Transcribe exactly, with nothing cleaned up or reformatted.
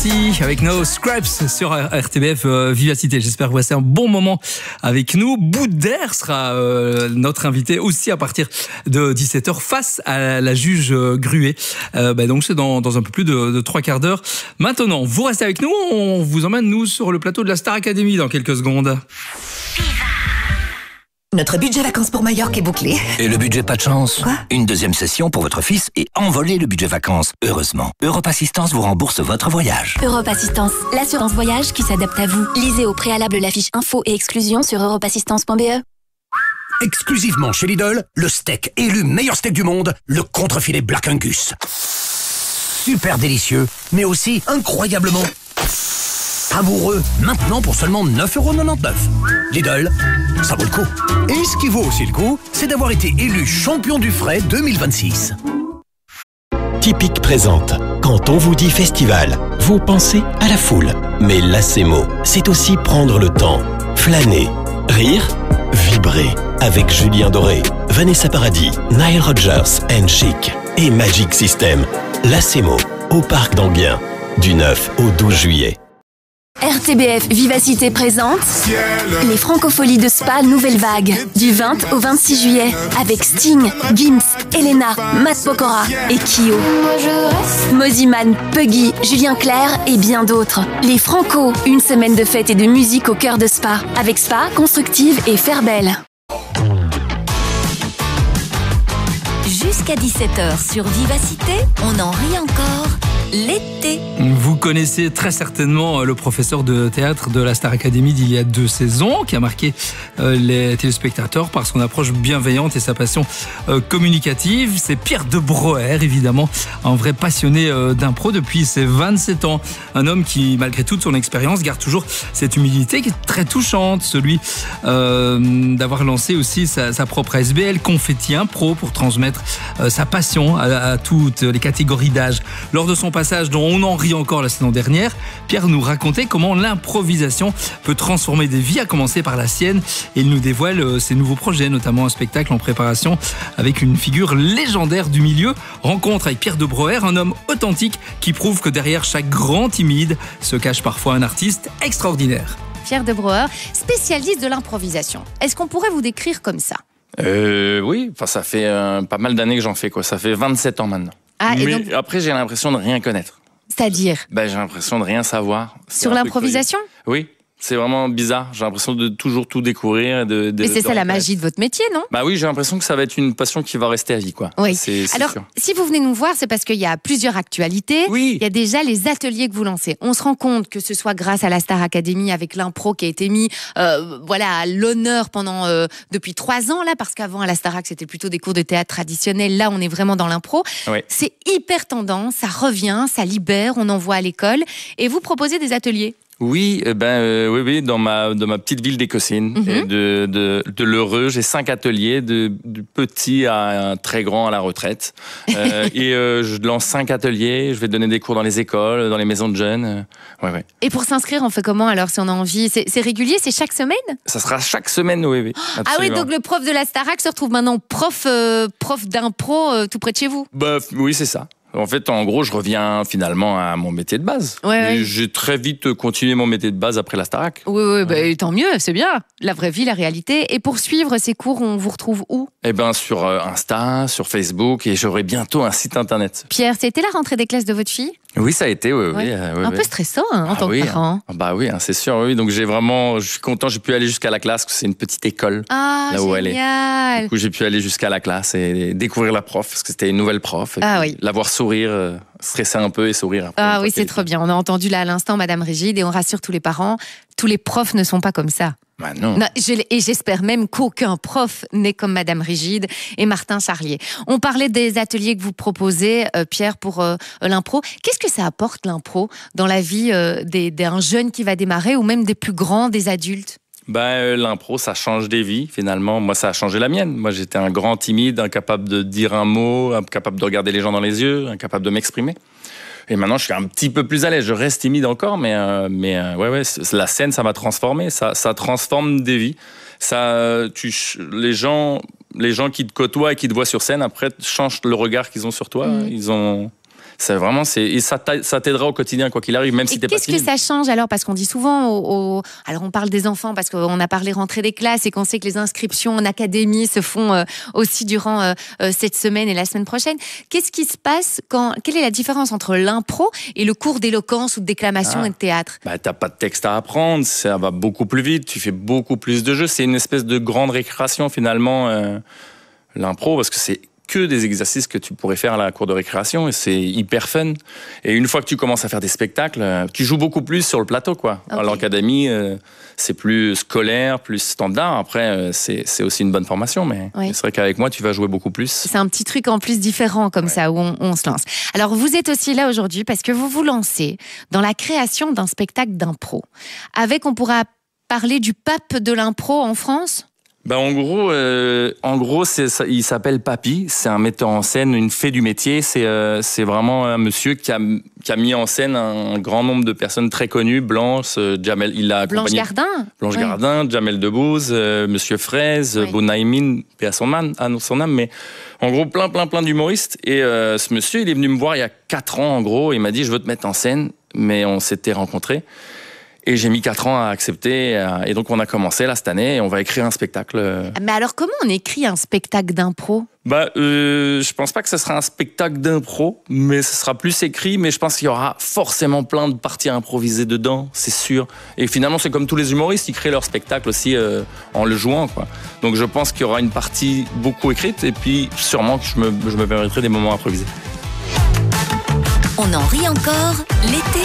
Avec nos Scraps sur R T B F euh, Vivacité. J'espère que vous passez un bon moment avec nous. Bout d'air sera euh, notre invité aussi à partir de dix-sept heures face à la juge euh, Gruet. Euh, bah donc c'est dans, dans un peu plus de, de trois quarts d'heure. Maintenant, vous restez avec nous. On vous emmène nous sur le plateau de la Star Academy dans quelques secondes. Notre budget vacances pour Majorque est bouclé. Et le budget pas de chance? Quoi? Une deuxième session pour votre fils et envoler le budget vacances. Heureusement, Europe Assistance vous rembourse votre voyage. Europe Assistance, l'assurance voyage qui s'adapte à vous. Lisez au préalable la fiche info et exclusion sur europe assistance point b e. Exclusivement chez Lidl, le steak élu meilleur steak du monde, le contrefilet Black Angus. Super délicieux, mais aussi incroyablement savoureux. Maintenant pour seulement neuf euros quatre-vingt-dix-neuf. Lidl, ça vaut le coup. Et ce qui vaut aussi le coup, c'est d'avoir été élu champion du frais deux mille vingt-six. Typique présente. Quand on vous dit festival, vous pensez à la foule. Mais l'Acemo, c'est aussi prendre le temps, flâner, rire, vibrer. Avec Julien Doré, Vanessa Paradis, Nile Rodgers and Chic et Magic System. L'Acemo, au Parc d'Enghien, du neuf au douze juillet. R T B F Vivacité présente les Francopholies de Spa Nouvelle Vague du vingt au vingt-six juillet avec Sting, Gims, Elena, Matt Pokora et Kyo. Moziman, Puggy, Julien Clerc et bien d'autres. Les Franco, une semaine de fête et de musique au cœur de Spa avec Spa, Constructive et Fairbelle. Jusqu'à dix-sept heures sur Vivacité, on en rit encore. L'été. Vous connaissez très certainement le professeur de théâtre de la Star Academy d'il y a deux saisons, qui a marqué les téléspectateurs par son approche bienveillante et sa passion communicative. C'est Pierre de Broer, évidemment, un vrai passionné d'impro depuis ses vingt-sept ans. Un homme qui, malgré toute son expérience, garde toujours cette humilité qui est très touchante. Celui euh, d'avoir lancé aussi sa, sa propre S B L, Confetti Impro, pour transmettre euh, sa passion à, à toutes les catégories d'âge. Lors de son passage dont on en rit encore la saison dernière, Pierre nous racontait comment l'improvisation peut transformer des vies, à commencer par la sienne. Et il nous dévoile ses nouveaux projets, notamment un spectacle en préparation avec une figure légendaire du milieu. Rencontre avec Pierre de Broer, un homme authentique qui prouve que derrière chaque grand timide se cache parfois un artiste extraordinaire. Pierre de Broer, spécialiste de l'improvisation. Est-ce qu'on pourrait vous décrire comme ça? Euh, oui, enfin ça fait euh, pas mal d'années que j'en fais, quoi. Ça fait vingt-sept ans maintenant. Ah, mais donc... après, j'ai l'impression de rien connaître. C'est-à-dire? Ben, j'ai l'impression de rien savoir. Sur l'improvisation? Oui. C'est vraiment bizarre. J'ai l'impression de toujours tout découvrir. De, de, Mais c'est de ça la magie de votre métier, non? Bah oui, j'ai l'impression que ça va être une passion qui va rester à vie, quoi. Oui. C'est, c'est Alors, sûr. si vous venez nous voir, c'est parce qu'il y a plusieurs actualités. Oui. Il y a déjà les ateliers que vous lancez. On se rend compte que ce soit grâce à la Star Academy avec l'impro qui a été mis, euh, voilà, à l'honneur pendant euh, depuis trois ans là, parce qu'avant à la Starac c'était plutôt des cours de théâtre traditionnels. Là, on est vraiment dans l'impro. Oui. C'est hyper tendance, ça revient, ça libère, on envoie à l'école et vous proposez des ateliers. Oui, eh ben euh, oui, oui, dans ma dans ma petite ville des Cossines, Mm-hmm. de de de l'Heureux, j'ai cinq ateliers, de du petit à un très grand à la retraite, euh, et euh, je lance cinq ateliers. Je vais donner des cours dans les écoles, dans les maisons de jeunes. Euh, ouais, ouais. Et pour s'inscrire, on fait comment alors si on a envie? C'est, c'est régulier, c'est chaque semaine? Ça sera chaque semaine, oui, oui. Ah oui, Absolument. donc le prof de la Starac se retrouve maintenant prof euh, prof d'impro euh, tout près de chez vous. Bah oui, c'est ça. En fait, en gros, je reviens finalement à mon métier de base. Ouais, Et ouais. j'ai très vite continué mon métier de base après la Starac. Oui, oui, bah, tant mieux, c'est bien. La vraie vie, la réalité. Et pour suivre ces cours, on vous retrouve où? Eh ben sur euh, Insta, sur Facebook, et j'aurai bientôt un site internet. Pierre, c'était la rentrée des classes de votre fille? Oui, ça a été, oui, Ouais. oui. euh, oui, Un oui. peu stressant hein, en Ah tant oui, que parent. hein. Bah oui, hein, c'est sûr, oui. Donc j'ai vraiment, je suis content, j'ai pu aller jusqu'à la classe, parce que c'est une petite école. Ah, Là où elle est. génial. Du coup, j'ai pu aller jusqu'à la classe et découvrir la prof, parce que c'était une nouvelle prof. Et Ah puis oui. La voir sourire, euh, stresser un peu et sourire. Après, une Ah fois oui, qu'elle c'est est trop bien. On a entendu là à l'instant Madame Rigide et on rassure tous les parents. Tous les profs ne sont pas comme ça. Bah non. Non, je, et j'espère même qu'aucun prof n'est comme Madame Rigide et Martin Charlier. On parlait des ateliers que vous proposez, euh, Pierre, pour euh, l'impro. Qu'est-ce que ça apporte, l'impro, dans la vie euh, des, d'un jeune qui va démarrer ou même des plus grands, des adultes? Bah, euh, l'impro, ça change des vies, finalement. Moi, ça a changé la mienne. Moi, j'étais un grand timide, incapable de dire un mot, incapable de regarder les gens dans les yeux, incapable de m'exprimer. Et maintenant, je suis un petit peu plus à l'aise. Je reste timide encore, mais, euh, mais euh, ouais, ouais, la scène, ça m'a transformé. Ça, ça transforme des vies. Ça, tu, les gens, les gens qui te côtoient et qui te voient sur scène, après, changent le regard qu'ils ont sur toi. Mmh. Ils ont... C'est vraiment, c'est, et ça, ça t'aidera au quotidien, quoi qu'il arrive, même si et t'es pas qu'est-ce que ça change alors? Parce qu'on dit souvent, au, au... alors on parle des enfants parce qu'on a parlé rentrée des classes et qu'on sait que les inscriptions en académie se font euh, aussi durant euh, euh, cette semaine et la semaine prochaine. Qu'est-ce qui se passe quand, quelle est la différence entre l'impro et le cours d'éloquence ou de déclamation ah. et de théâtre? Bah, t'as pas de texte à apprendre, ça va beaucoup plus vite, tu fais beaucoup plus de jeux, c'est une espèce de grande récréation finalement, euh, l'impro, parce que c'est que des exercices que tu pourrais faire à la cour de récréation et c'est hyper fun. Et une fois que tu commences à faire des spectacles, tu joues beaucoup plus sur le plateau, quoi. Okay. À l'académie, euh, c'est plus scolaire, plus standard. Après, euh, c'est, c'est aussi une bonne formation, mais oui. c'est vrai qu'avec moi, tu vas jouer beaucoup plus. C'est un petit truc en plus différent comme ouais. ça, où on, on se lance. Alors, vous êtes aussi là aujourd'hui parce que vous vous lancez dans la création d'un spectacle d'impro. Avec, on pourra parler du pape de l'impro en France ? Bah en gros, euh, en gros, c'est, ça, il s'appelle Papy. C'est un metteur en scène, une fée du métier. C'est, euh, c'est vraiment un monsieur qui a, qui a mis en scène un grand nombre de personnes très connues. Blanche, euh, Jamel, il a Blanche Gardin. Blanche oui. Gardin, Jamel Debbouze, euh, Monsieur Fraise, oui. Bonaïmin, paix à son âme, à son âme. Mais en gros, plein, plein, plein d'humoristes. Et euh, ce monsieur, il est venu me voir il y a quatre ans, en gros. Il m'a dit, je veux te mettre en scène. Mais on s'était rencontrés. Et j'ai mis quatre ans à accepter. Et donc, on a commencé là cette année et on va écrire un spectacle. Mais alors, comment on écrit un spectacle d'impro ? Bah, euh, je pense pas que ce sera un spectacle d'impro, mais ce sera plus écrit. Mais je pense qu'il y aura forcément plein de parties à improviser dedans, c'est sûr. Et finalement, c'est comme tous les humoristes, ils créent leur spectacle aussi euh, en le jouant, quoi. Donc, je pense qu'il y aura une partie beaucoup écrite et puis sûrement que je me, je me permettrai des moments improvisés. On en rit encore l'été.